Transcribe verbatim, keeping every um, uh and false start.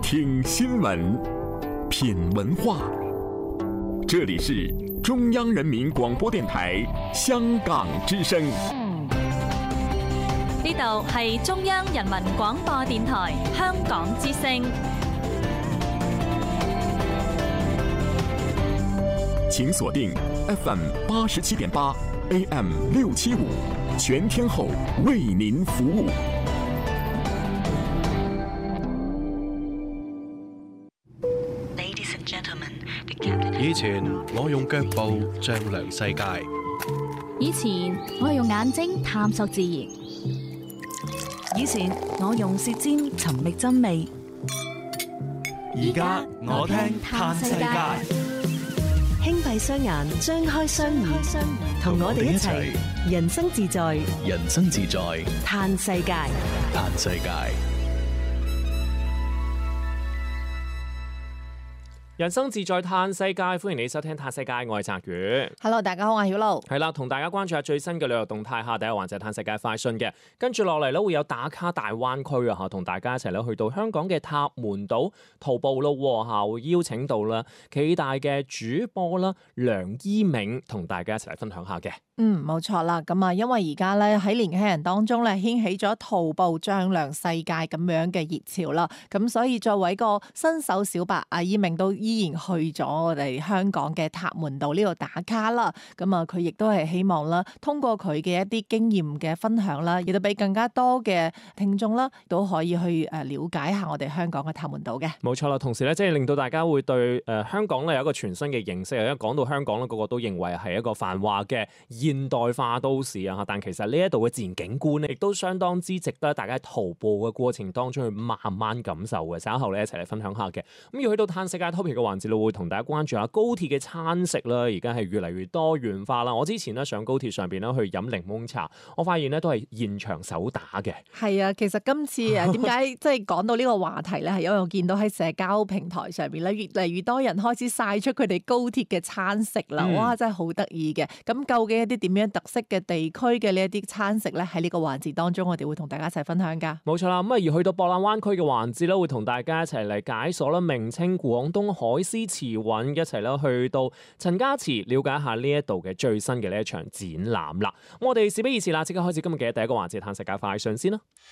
聽新聞，品文化。這裡是中央人民廣播電台香港之聲。 呢度係中央人民廣播電台香港之聲。 請鎖定 F M 八十七點八 A M 六七五，全天候為您服務。 以前我用腳步丈量世界， 以前我用眼睛探索自然， 以前我用舌尖尋覓真味， 而家我聽嘆世界。 輕閉雙眼，張開雙耳，同我哋一齊人生自在， 人生自在嘆世界， 嘆世界。 人生自在嘆世界，歡迎你收聽嘆世界，我係澤宇。 Hello， 大家好，我係曉露。 係啦，同大家關注下最新嘅旅遊動態下，第一環就係嘆世界快訊嘅，跟住落嚟咧會有打卡大灣區啊吓，同大家一齊咧去到香港嘅塔門島徒步咯吓，會邀請到啦暨大嘅主播啦梁依銘同大家一齊嚟分享下嘅。 嗯，冇錯啦。咁啊，因為而家咧喺年輕人當中咧掀起咗徒步丈量世界咁樣嘅熱潮啦。咁所以作為一個新手小白，阿依銘都依然去咗我哋香港嘅塔門島呢度打卡啦。咁啊，佢亦都係希望啦，通過佢嘅一啲經驗嘅分享啦，亦都俾更加多嘅聽眾啦，都可以去誒了解下我哋香港嘅塔門島嘅。 冇錯啦，同時咧，即係令到大家會對誒香港咧有一個全新嘅認識。因為講到香港咧，個個都認為係一個繁華嘅現代化都市啊，但其實呢一度嘅自然景觀咧，亦都相當之值得大家徒步嘅過程當中去慢慢感受嘅。稍後咧一齊嚟分享下嘅。咁要去到嘆世界 topic 嘅環節，會同大家關注下高鐵嘅餐食啦。而家係越嚟越多元化啦。我之前咧上高鐵上邊咧去飲檸檬茶，我發現咧都係現場手打嘅。 係啊，其實今次誒點解即係講到呢個話題咧，係因為我見到喺社交平台上邊咧越嚟越多人開始晒出佢哋高鐵嘅餐食啦。嗯、哇，真係好得意嘅。咁究竟一啲點樣特色嘅地區嘅呢一啲餐食咧，喺呢個環節當中，我哋會同大家一齊分享噶。 冇錯啦，咁啊而去到博覽灣區嘅環節咧，會同大家一齊嚟解鎖啦名稱廣東海獅慈韻，一齊咧去到陳家祠了解下呢一度嘅最新嘅呢一場展覽啦。咁我哋事不宜遲啦，即刻開始今日嘅第一個環節，嘆世界快訊先啦。